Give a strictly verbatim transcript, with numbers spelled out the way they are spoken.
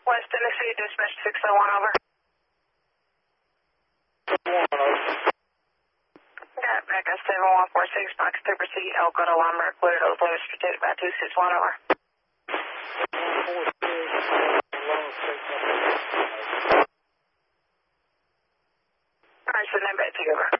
West Tennessee, dispatch six oh one, over. Got back at seven one four six, box Trooper C, Elgato Lumber, cleared to the limit, protected by two six one, over. Alright, so then back to you, over.